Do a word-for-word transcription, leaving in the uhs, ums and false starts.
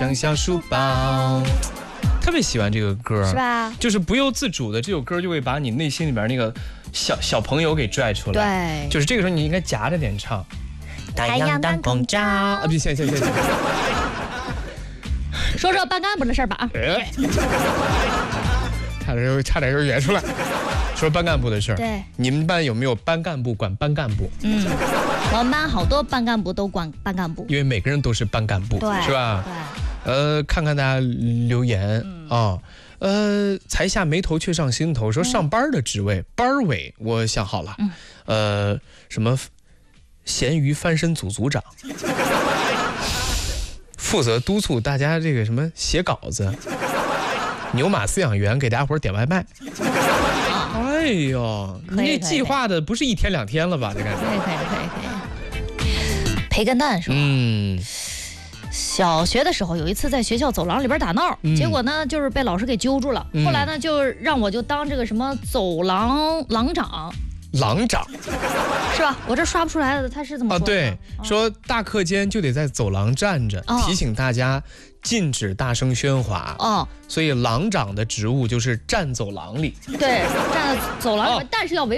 扔小书包。特别喜欢这个歌， 是吧？ 就是不由自主的，这首歌就会把你内心里边那个小小朋友给拽出来。 对， 就是这个时候你应该夹着点唱。 太阳当空照啊，不行行行行。 说说班干部的事儿吧啊。 哎，差点又差点又圆出来。说班干部的事儿。 对， 你们班有没有班干部管班干部？ 嗯，我们班好多班干部都管班干部， 因为每个人都是班干部， 对， 是吧？ 对。 呃，看看大家留言啊，呃，才下眉头却上心头，说上班的职位，班委我想好了，呃，什么咸鱼翻身组组长，负责督促大家这个什么写稿子，牛马饲养员给大家伙点外卖。哎呦，你这计划的不是一天两天了吧？这感觉。 可以可以可以可以。培根蛋是吧？ 嗯。 小学的时候，有一次在学校走廊里边打闹，嗯、结果呢就是被老师给揪住了。嗯、后来呢就让我就当这个什么走廊廊长。 廊长， 是吧？我这刷不出来了，他是怎么说的？ 啊，对， 啊、 说大课间就得在走廊站着，哦、提醒大家禁止大声喧哗。哦，所以廊长的职务就是站走廊里。 对，站在走廊里面，哦、但是要维。